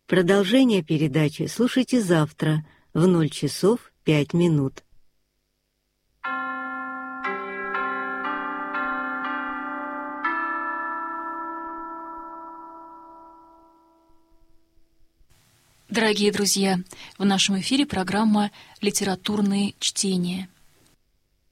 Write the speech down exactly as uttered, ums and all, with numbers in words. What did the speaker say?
Продолжение передачи слушайте завтра в ноль часов пять минут. Дорогие друзья, в нашем эфире программа «Литературные чтения».